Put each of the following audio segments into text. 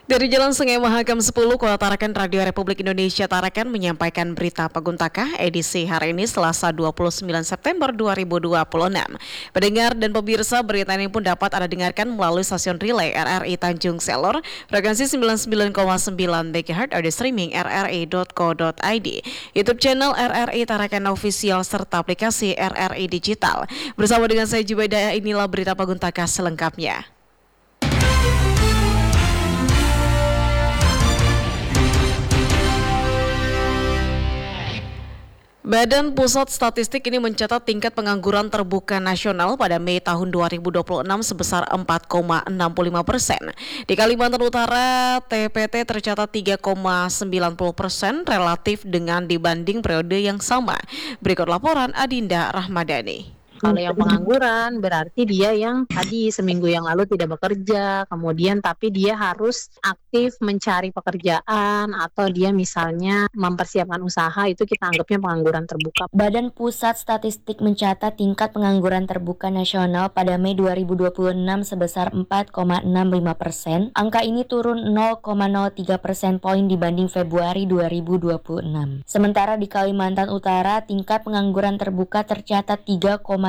Dari Jalan Sungai Mahakam 10, Kota Tarakan, Radio Republik Indonesia Tarakan menyampaikan berita Paguntaka edisi hari ini Selasa 29 September 2026. Pendengar dan pemirsa, berita ini pun dapat Anda dengarkan melalui stasiun relay RRI Tanjung Selor, frekuensi 99,9 MHz, audio streaming rri.co.id, YouTube channel RRI Tarakan Official, serta aplikasi RRI Digital. Bersama dengan saya Jubaida, inilah berita Paguntaka selengkapnya. Badan Pusat Statistik ini mencatat tingkat pengangguran terbuka nasional pada Mei tahun 2026 sebesar 4,65%. Di Kalimantan Utara, TPT tercatat 3,90% relatif dengan dibanding periode yang sama. Berikut laporan Adinda Rahmadani. Kalau yang pengangguran berarti dia yang tadi seminggu yang lalu tidak bekerja, kemudian tapi dia harus aktif mencari pekerjaan atau dia misalnya mempersiapkan usaha, itu kita anggapnya pengangguran terbuka. Badan Pusat Statistik mencatat tingkat pengangguran terbuka nasional pada Mei 2026 sebesar 4,65%. Angka ini turun 0,03 persen poin dibanding Februari 2026. Sementara di Kalimantan Utara, tingkat pengangguran terbuka tercatat 3,90%.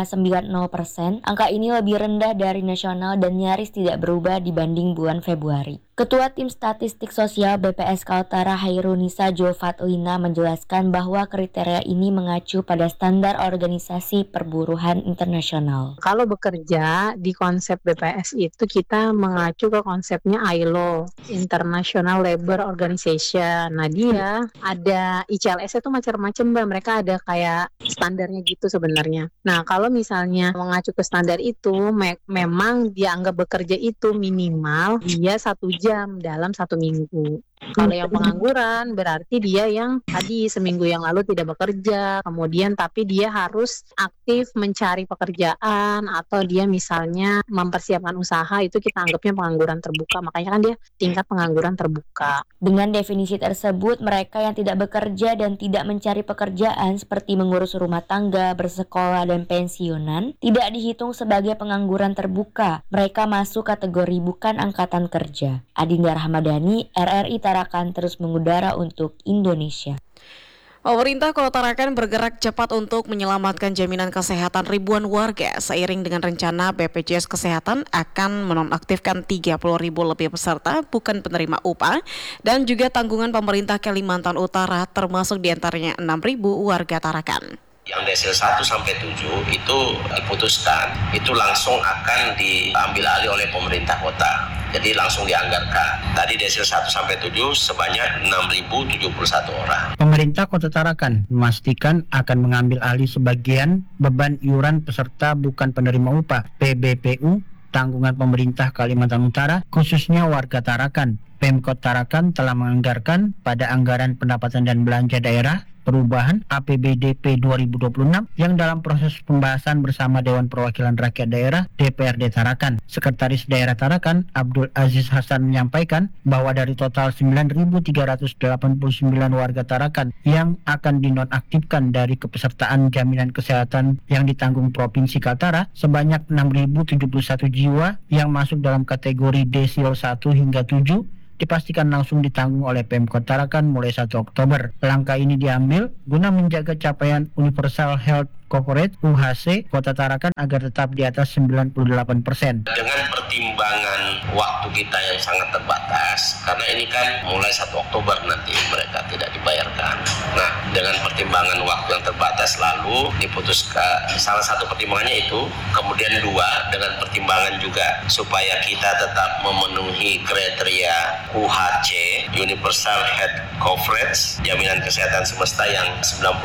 Angka ini lebih rendah dari nasional dan nyaris tidak berubah dibanding bulan Februari. Ketua Tim Statistik Sosial BPS Kaltara Hairunisa Jofatlina menjelaskan bahwa kriteria ini mengacu pada standar Organisasi Perburuhan Internasional. Kalau bekerja di konsep BPS itu kita mengacu ke konsepnya ILO, International Labour Organization. Nah dia ada ICLS itu macam-macam Mbak, mereka ada kayak standarnya gitu sebenarnya. Nah kalau misalnya mengacu ke standar itu, memang dianggap bekerja itu minimal dia 1 jam dalam 1 minggu. Kalau yang pengangguran berarti dia yang tadi seminggu yang lalu tidak bekerja, kemudian tapi dia harus aktif mencari pekerjaan atau dia misalnya mempersiapkan usaha, itu kita anggapnya pengangguran terbuka. Makanya kan dia tingkat pengangguran terbuka. Dengan definisi tersebut, mereka yang tidak bekerja dan tidak mencari pekerjaan seperti mengurus rumah tangga, bersekolah, dan pensiunan tidak dihitung sebagai pengangguran terbuka. Mereka masuk kategori bukan angkatan kerja. Adinda Rahmadani, RRI Tarakan terus mengudara untuk Indonesia. Pemerintah Kota Tarakan bergerak cepat untuk menyelamatkan jaminan kesehatan ribuan warga seiring dengan rencana BPJS Kesehatan akan menonaktifkan 30.000 lebih peserta bukan penerima upah dan juga tanggungan pemerintah Kalimantan Utara, termasuk diantaranya 6.000 warga Tarakan. Yang desil 1 sampai 7 itu diputuskan, itu langsung akan diambil alih oleh pemerintah kota. Jadi langsung dianggarkan. Tadi desil 1 sampai 7 sebanyak 6.071 orang. Pemerintah Kota Tarakan memastikan akan mengambil alih sebagian beban iuran peserta bukan penerima upah (PBPU) tanggungan pemerintah Kalimantan Utara, khususnya warga Tarakan. Pemkot Tarakan telah menganggarkan pada Anggaran Pendapatan dan Belanja Daerah Perubahan APBDP 2026 yang dalam proses pembahasan bersama Dewan Perwakilan Rakyat Daerah DPRD Tarakan. Sekretaris Daerah Tarakan Abdul Aziz Hasan menyampaikan bahwa dari total 9.389 warga Tarakan yang akan dinonaktifkan dari kepesertaan jaminan kesehatan yang ditanggung Provinsi Kaltara, sebanyak 6.071 jiwa yang masuk dalam kategori desil 1 hingga 7 dipastikan langsung ditanggung oleh Pemkot Tarakan mulai 1 Oktober. Langkah ini diambil guna menjaga capaian Universal Health Corporate UHC Kota Tarakan agar tetap di atas 98%. Dengan pertimbangan waktu kita yang sangat terbatas, karena ini kan mulai 1 Oktober nanti mereka tidak dibayarkan. Nah, dengan pertimbangan waktu yang terbatas lalu diputuskan, salah satu pertimbangannya itu, kemudian 2, dengan pertimbangan juga supaya kita tetap memenuhi kriteria UHC, Universal Health Coverage, jaminan kesehatan semesta yang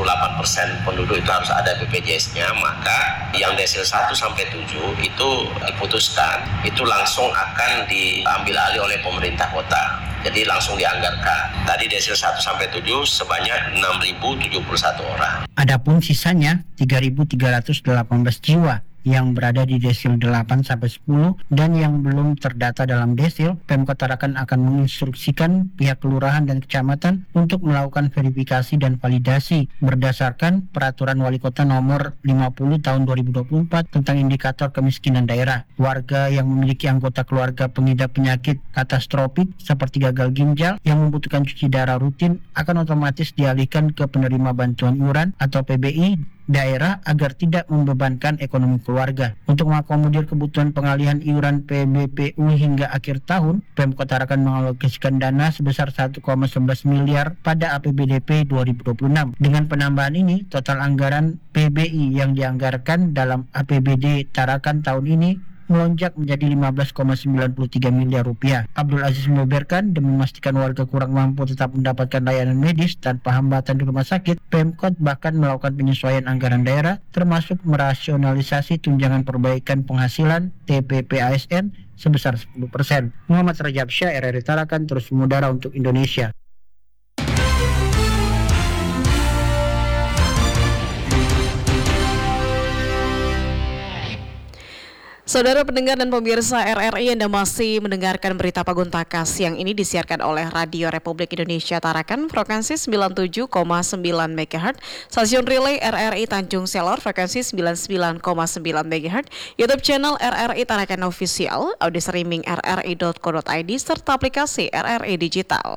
98% penduduk itu harus ada BPJS-nya, maka yang desil 1 sampai 7 itu diputuskan, itu langsung akan diambil alih oleh pemerintah kota. Jadi langsung dianggarkan. Tadi desil 1 sampai 7 sebanyak 6.071 orang. Adapun sisanya 3.318 jiwa yang berada di desil 8-10 dan yang belum terdata dalam desil, Pemkot Tarakan akan menginstruksikan pihak kelurahan dan kecamatan untuk melakukan verifikasi dan validasi berdasarkan Peraturan Wali Kota Nomor 50 Tahun 2024 tentang indikator kemiskinan daerah. Warga yang memiliki anggota keluarga pengidap penyakit katastropik seperti gagal ginjal yang membutuhkan cuci darah rutin akan otomatis dialihkan ke penerima bantuan iuran atau PBI daerah agar tidak membebankan ekonomi keluarga. Untuk mengakomodir kebutuhan pengalihan iuran PBPU hingga akhir tahun, Pemkot Tarakan mengalokasikan dana sebesar 1,11 miliar pada APBDP 2026. Dengan penambahan ini, total anggaran PBI yang dianggarkan dalam APBD Tarakan tahun ini melonjak menjadi 15,93 miliar rupiah. Abdul Aziz membeberkan, demi memastikan warga kurang mampu tetap mendapatkan layanan medis tanpa hambatan di rumah sakit, Pemkot bahkan melakukan penyesuaian anggaran daerah, termasuk merasionalisasi tunjangan perbaikan penghasilan TPP ASN sebesar 10%. Muhammad Rajab Syah, RRI Tarakan, terus mengudara untuk Indonesia. Saudara pendengar dan pemirsa RRI, Anda masih mendengarkan berita Paguntaka. Siang ini disiarkan oleh Radio Republik Indonesia Tarakan, frekuensi 97,9 MHz, stasiun relay RRI Tanjung Selor, frekuensi 99,9 MHz, YouTube channel RRI Tarakan Official, audio streaming rri.co.id, serta aplikasi RRI Digital.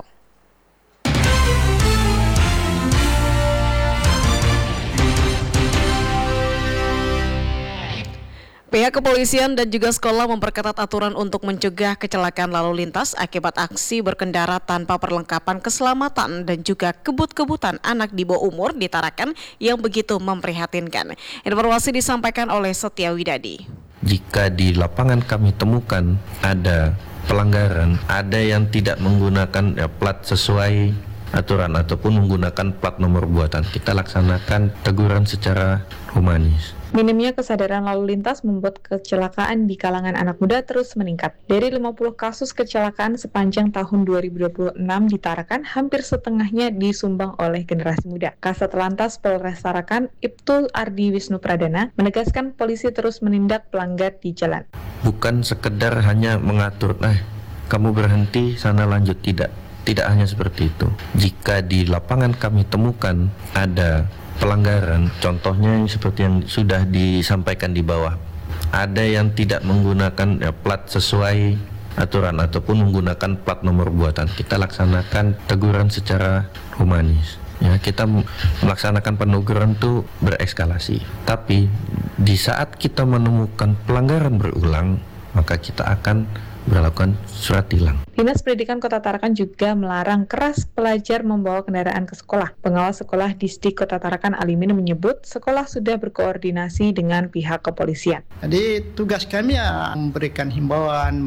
Pihak kepolisian dan juga sekolah memperketat aturan untuk mencegah kecelakaan lalu lintas akibat aksi berkendara tanpa perlengkapan keselamatan dan juga kebut-kebutan anak di bawah umur di Tarakan yang begitu memprihatinkan. Informasi disampaikan oleh Setia Widadi. Jika di lapangan kami temukan ada pelanggaran, ada yang tidak menggunakan plat sesuai aturan ataupun menggunakan plat nomor buatan, kita laksanakan teguran secara humanis. Minimnya kesadaran lalu lintas membuat kecelakaan di kalangan anak muda terus meningkat. Dari 50 kasus kecelakaan sepanjang tahun 2026 di Tarakan, hampir setengahnya disumbang oleh generasi muda. Kasat Lantas Polres Tarakan, Ibtu Ardi Wisnu Pradana, menegaskan polisi terus menindak pelanggar di jalan. Bukan sekedar hanya mengatur, kamu berhenti, sana lanjut, tidak. Tidak hanya seperti itu. Jika di lapangan kami temukan ada pelanggaran, contohnya seperti yang sudah disampaikan di bawah, ada yang tidak menggunakan plat sesuai aturan ataupun menggunakan plat nomor buatan, kita laksanakan teguran secara humanis. Ya, kita melaksanakan peneguran itu bereskalasi. Tapi di saat kita menemukan pelanggaran berulang, maka kita akan berlakukan surat tilang. Dinas Pendidikan Kota Tarakan juga melarang keras pelajar membawa kendaraan ke sekolah. Pengawas sekolah Disdik Kota Tarakan Alimin menyebut sekolah sudah berkoordinasi dengan pihak kepolisian. Jadi tugas kami memberikan himbauan,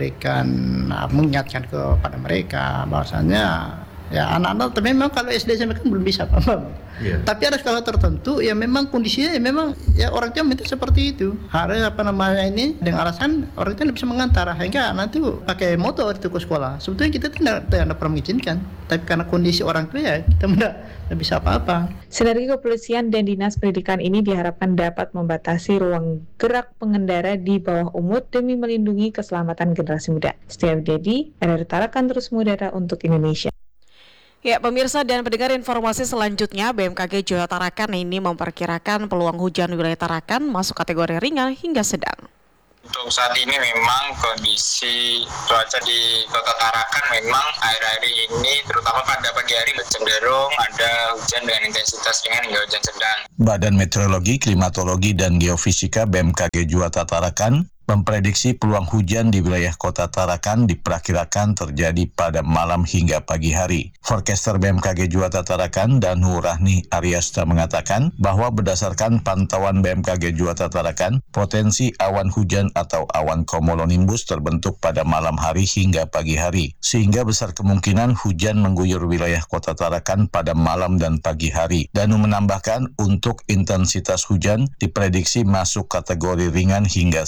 mengingatkan kepada mereka bahwasanya anak-anak memang kalau SD SMP kan belum bisa paham. Tapi ada skala tertentu yang memang kondisinya memang orang tua minta seperti itu. Harus ini dengan alasan orang tua tidak bisa mengantar, hingga nanti pakai motor itu ke sekolah. Sebetulnya kita tidak pernah mengizinkan, tapi karena kondisi orang tua kita tidak bisa apa-apa. Sinergi kepolisian dan dinas pendidikan ini diharapkan dapat membatasi ruang gerak pengendara di bawah umur demi melindungi keselamatan generasi muda. Setia Widadi, RRI Tarakan, terus mengudara untuk Indonesia. Ya, pemirsa dan pendengar, informasi selanjutnya, BMKG Jawa Tarakan ini memperkirakan peluang hujan wilayah Tarakan masuk kategori ringan hingga sedang. Untuk saat ini memang kondisi cuaca di Kota Tarakan memang akhir-akhir ini terutama pada pagi hari cenderung ada hujan dengan intensitas ringan hingga hujan sedang. Badan Meteorologi, Klimatologi, dan Geofisika BMKG Jawa Tarakan memprediksi peluang hujan di wilayah Kota Tarakan diperkirakan terjadi pada malam hingga pagi hari. Forecaster BMKG Jawa Tarakan Danu Rahni Aryasta mengatakan bahwa berdasarkan pantauan BMKG Jawa Tarakan, potensi awan hujan atau awan cumulonimbus terbentuk pada malam hari hingga pagi hari, sehingga besar kemungkinan hujan mengguyur wilayah Kota Tarakan pada malam dan pagi hari. Danu menambahkan untuk intensitas hujan diprediksi masuk kategori ringan hingga sedang.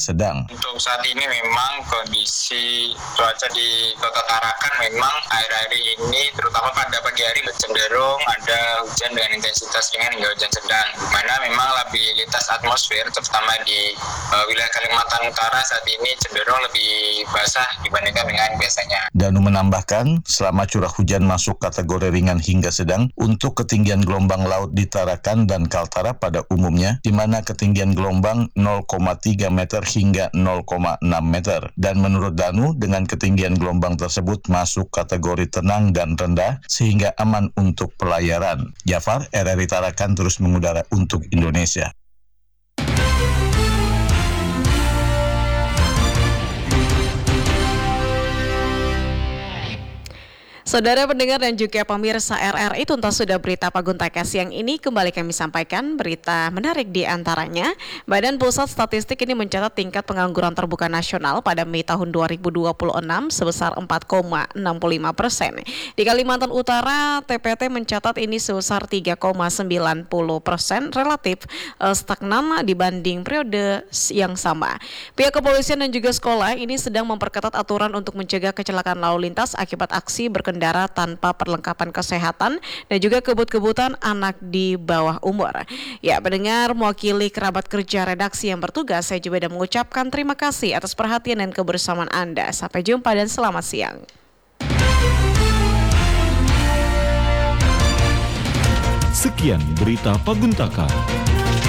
Untuk saat ini memang kondisi cuaca di Kota Tarakan memang akhir-akhir ini terutama pada pagi hari cenderung ada hujan dengan intensitas ringan hingga hujan sedang, di mana memang labilitas atmosfer terutama di wilayah Kalimantan Utara saat ini cenderung lebih basah dibandingkan dengan biasanya. Danu menambahkan, selama curah hujan masuk kategori ringan hingga sedang, untuk ketinggian gelombang laut di Tarakan dan Kaltara pada umumnya, di mana ketinggian gelombang 0,3 meter hingga 0,6 meter. Dan menurut Danu, dengan ketinggian gelombang tersebut masuk kategori tenang dan rendah, sehingga aman untuk pelayaran. Jafar, RRI Tarakan terus mengudara untuk Indonesia. Saudara pendengar dan juga pemirsa RRI, tuntas sudah berita Paguntaka siang ini kembali kami sampaikan berita menarik di antaranya. Badan Pusat Statistik ini mencatat tingkat pengangguran terbuka nasional pada Mei tahun 2026 sebesar 4,65%. Di Kalimantan Utara, TPT mencatat ini sebesar 3,90%, relatif stagnan dibanding periode yang sama. Pihak kepolisian dan juga sekolah ini sedang memperketat aturan untuk mencegah kecelakaan lalu lintas akibat aksi berkendara tanpa perlengkapan kesehatan dan juga kebut-kebutan anak di bawah umur. Ya, pendengar, mewakili kerabat kerja redaksi yang bertugas, saya juga mengucapkan terima kasih atas perhatian dan kebersamaan Anda. Sampai jumpa dan selamat siang. Sekian berita Paguntaka.